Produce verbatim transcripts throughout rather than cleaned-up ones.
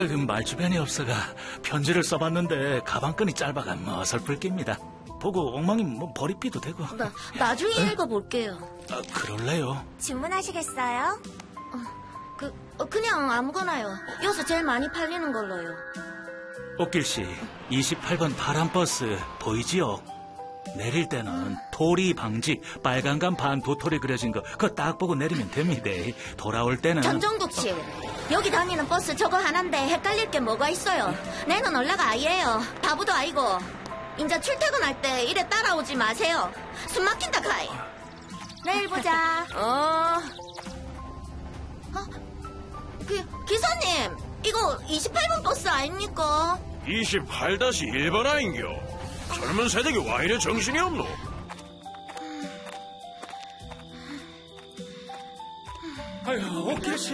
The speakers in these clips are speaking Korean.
말주변이 없어가 편지를 써봤는데 가방끈이 짧아가 어설플 깁니다. 보고 엉망이 뭐 버리비도 되고. 나, 나중에 읽어볼게요. 아, 그럴래요? 주문하시겠어요? 어, 그, 어, 그냥 아무거나요. 여기서 제일 많이 팔리는 걸로요. 옥길씨, 이십팔 번 파란버스 보이지요? 내릴 때는 토리 방지 빨간감 반 도토리 그려진 거 그거 딱 보고 내리면 됩니다. 돌아올 때는 전정국 씨, 여기 다니는 버스 저거 하나인데 헷갈릴 게 뭐가 있어요? 내는 올라가 아이예요. 바보도 아니고. 인자 출퇴근할 때 이래 따라오지 마세요. 숨 막힌다 카이. 내일 보자. 어... 어? 그, 기사님, 이거 이십팔 번 버스 아닙니까? 이십팔 일 번 아인겨. 젊은 세대기 와 이래 정신이 없노? 아유, 옥길씨.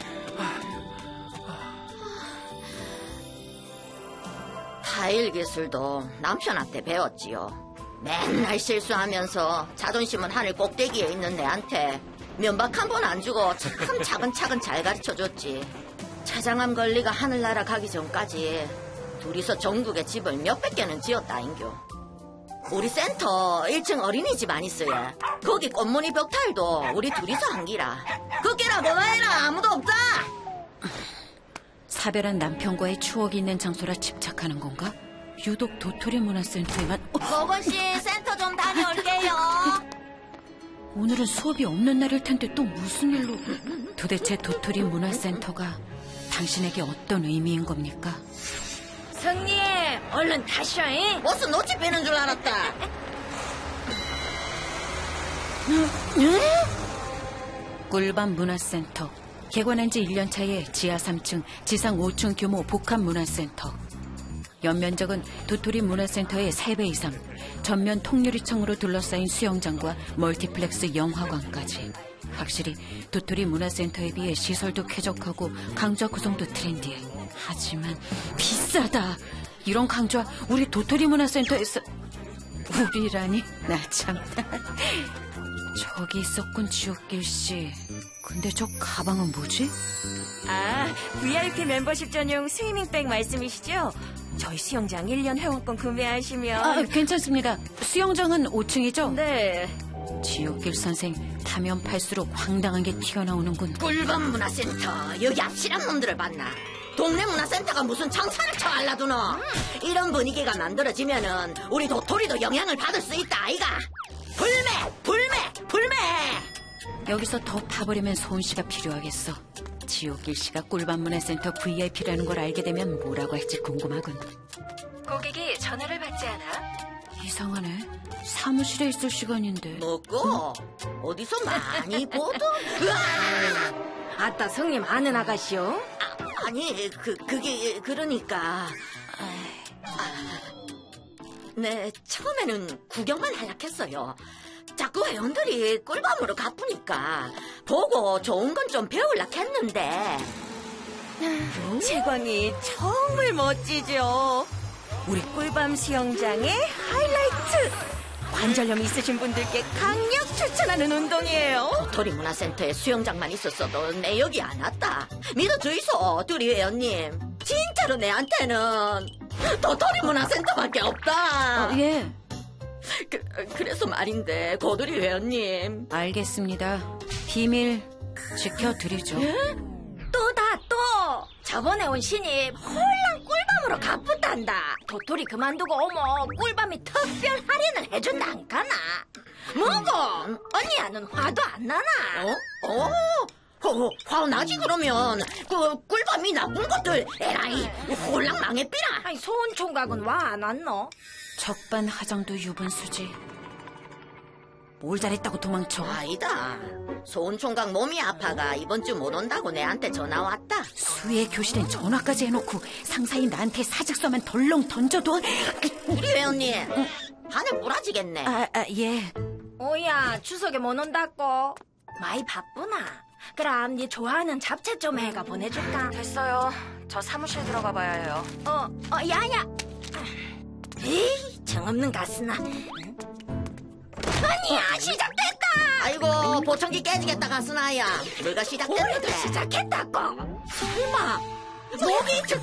타일 기술도 남편한테 배웠지요. 맨날 실수하면서 자존심은 하늘 꼭대기에 있는 내한테 면박 한 번 안 주고 참 차근차근 잘 가르쳐줬지. 췌장암 걸리가 하늘나라 가기 전까지 둘이서 전국에 집을 몇백 개는 지었다인겨. 우리 센터 일 층 어린이집 안 있어요. 거기 꽃무늬 벽타일도 우리 둘이서 한 기라. 그 기라 뭐가 해라 아무도 없다. 사별한 남편과의 추억이 있는 장소라 집착하는 건가? 유독 도토리 문화센터에만... 어? 고건씨 센터 좀 다녀올게요. 오늘은 수업이 없는 날일 텐데 또 무슨 일로... 도대체 도토리 문화센터가 당신에게 어떤 의미인 겁니까? 성님, 얼른 가셔잉. 버스 놓치 빼는 줄 알았다. 꿀밤 문화센터. 개관한 지 일 년 차에 지하 삼 층, 지상 오 층 규모 복합 문화센터. 연면적은 도토리 문화센터의 세 배 이상, 전면 통유리창으로 둘러싸인 수영장과 멀티플렉스 영화관까지. 확실히 도토리 문화센터에 비해 시설도 쾌적하고 강좌 구성도 트렌디해. 하지만 비싸다. 이런 강좌 우리 도토리 문화센터에서... 우리라니? 나 참... 저기 있었군, 지옥길씨. 근데 저 가방은 뭐지? 아, 브이아이피 멤버십 전용 스위밍백 말씀이시죠? 저희 수영장 일 년 회원권 구매하시면... 아, 괜찮습니다. 수영장은 오 층이죠? 네. 지옥길 선생, 타면 팔수록 황당한 게 튀어나오는군. 꿀밤 문화센터, 여기 앞실한 놈들을 봤나? 동네 문화센터가 무슨 장사를 쳐 알라두노? 이런 분위기가 만들어지면은 우리 도토리도 영향을 받을 수 있다 아이가. 불매! 불매! 불매! 여기서 더 파버리면 소은씨가 필요하겠어. 지옥길씨가 꿀밤 문화센터 브이아이피라는 걸 알게 되면 뭐라고 할지 궁금하군. 고객이 전화를 받지 않아? 이상하네. 사무실에 있을 시간인데. 뭐고? 어디서 많이 보던? 으아! 아따, 성님 아는 아가씨요? 아, 아니, 그, 그게, 그러니까. 아, 네, 처음에는 구경만 하려고 했어요. 자꾸 회원들이 꿀밤으로 갚으니까 보고 좋은 건 좀 배우려고 했는데. 채광이 정말 멋지죠? 우리 꿀밤 수영장의 하이라이트! 관절염 있으신 분들께 강력 추천하는 운동이에요. 도토리 문화센터에 수영장만 있었어도 내 여기 안 왔다. 믿어주이소, 둘이 회원님. 진짜로 내한테는 도토리 문화센터밖에 없다. 어, 예. 그, 그래서 말인데, 고두리 회원님. 알겠습니다. 비밀 지켜드리죠. 또다 또! 저번에 온 신입 홀랑 꿀밤으로 갚았단다. 도토리 그만두고 오모 꿀밤이 특별 할인을 해준다 안 가나? 뭐고? 언니야는 화도 안 나나? 어? 어? 어, 화 나지 그러면 그 꿀밤이 나쁜 것들 에라이 홀랑 망해삐라. 아니 소은 총각은 와 안 왔노? 적반하장도 유분수지. 뭘 잘했다고 도망쳐. 아니다. 소은 총각 몸이 아파가 이번 주 못 온다고 내한테 전화 왔다. 수혜 교실엔 전화까지 해놓고 상사인 나한테 사직서만 덜렁 던져도. 우리 회원님 응. 하늘 뿌라지겠네. 아, 아, 예. 오야 추석에 못 온다고? 많이 바쁘나? 그럼 네 좋아하는 잡채 좀 해가 보내줄까? 됐어요. 저 사무실 들어가 봐야 해요. 어, 어, 야야. 에이, 정없는 가스나. 아니야, 시작됐다. 아이고, 보청기 깨지겠다 가스나야. 뭐가 시작됐는데. 올해도 시작했다고. 설마 목이